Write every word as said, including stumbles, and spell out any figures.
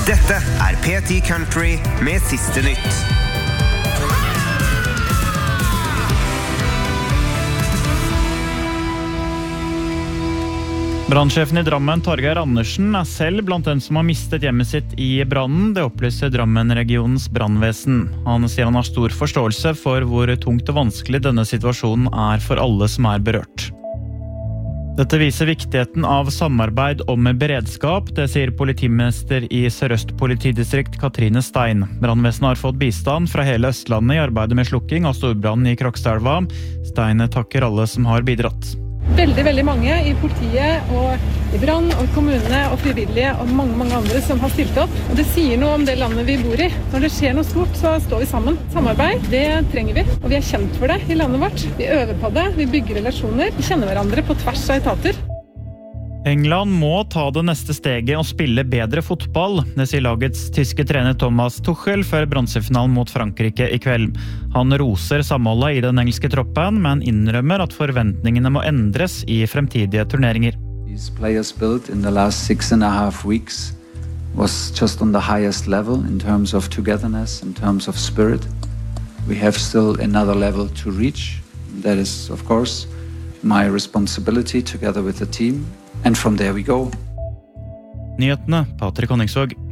Dette er P ti Country med siste nytt. Brannsjefen i Drammen, Torgeir Andersen, er selv blant dem som har mistet hjemmet sitt i brannen. Det opplyser Drammen-regionens brannvesen. Han sier han har stor forståelse for hvor tungt og vanskelig denne situasjonen er for alle som er berørt. Dette viser viktigheten av samarbeid om beredskap, det sier politimester i Sør-Øst politidistrikt Katrine Stein. Brannvesenet har fått bistand fra hele Østlandet i arbeidet med slukking av storbrannen i Krokstadelva. Stein takker alle som har bidratt. Veldig, veldig mange i politiet og i brann og kommunene og frivillige og mange, mange andre som har stilt opp. Og det sier noe om det landet vi bor i. Når det skjer noe stort, så står vi sammen. Samarbeid, det trenger vi. Og vi er kjent for det i landet vårt. Vi øver på det, vi bygger relasjoner. Vi kjenner hverandre på tvers av etater. England må ta det neste steget og spille bedre fotball. Det sier lagets tyske trener Thomas Tuchel før bronsefinalen mot Frankrike i kveld. Han roser samholdet i den engelske troppen, men innrømmer at forventningene må endres i fremtidige turneringer. These players built in the last six and a half weeks was just on the highest level in terms of togetherness, in terms of spirit. We have still another level to reach. That is, of course, my responsibility together with the team. And from there we go. Nyhetene, Patrik Honningsvåg.